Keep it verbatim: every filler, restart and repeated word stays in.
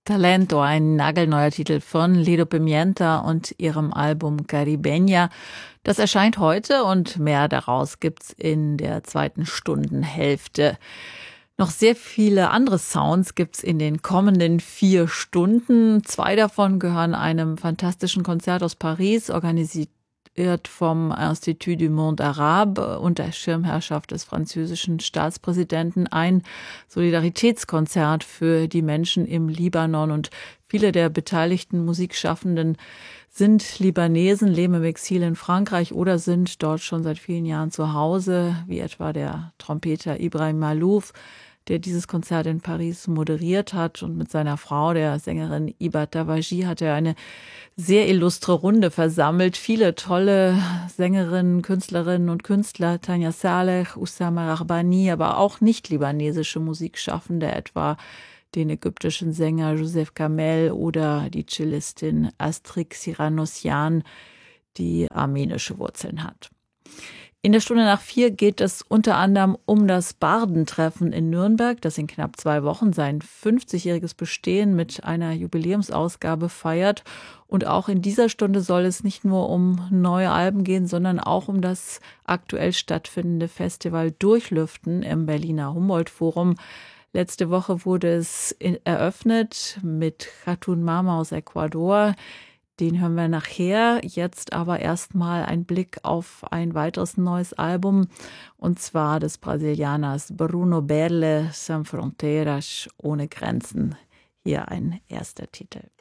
Talento, ein nagelneuer Titel von Lido Pimienta und ihrem Album Caribeña. Das erscheint heute und mehr daraus gibt's in der zweiten Stundenhälfte. Noch sehr viele andere Sounds gibt's in den kommenden vier Stunden. Zwei davon gehören einem fantastischen Konzert aus Paris, organisiert vom Institut du Monde Arabe unter Schirmherrschaft des französischen Staatspräsidenten, ein Solidaritätskonzert für die Menschen im Libanon. Und viele der beteiligten Musikschaffenden sind Libanesen, leben im Exil in Frankreich oder sind dort schon seit vielen Jahren zu Hause, wie etwa der Trompeter Ibrahim Malouf, der dieses Konzert in Paris moderiert hat. Und mit seiner Frau, der Sängerin Ibat Dawaji, hat er eine sehr illustre Runde versammelt. Viele tolle Sängerinnen, Künstlerinnen und Künstler, Tanja Saleh, Oussama Rahbani, aber auch nicht-libanesische Musikschaffende, etwa den ägyptischen Sänger Joseph Kamel oder die Cellistin Astrid Siranosyan, die armenische Wurzeln hat. In der Stunde nach vier geht es unter anderem um das Bardentreffen in Nürnberg, das in knapp zwei Wochen sein fünfzigjähriges Bestehen mit einer Jubiläumsausgabe feiert. Und auch in dieser Stunde soll es nicht nur um neue Alben gehen, sondern auch um das aktuell stattfindende Festival Durchlüften im Berliner Humboldt-Forum. Letzte Woche wurde es eröffnet mit Khatun Mama aus Ecuador. Den hören wir nachher. Jetzt aber erstmal ein Blick auf ein weiteres neues Album, und zwar des Brasilianers Bruno Berle, Sem Fronteiras, ohne Grenzen. Hier ein erster Titel.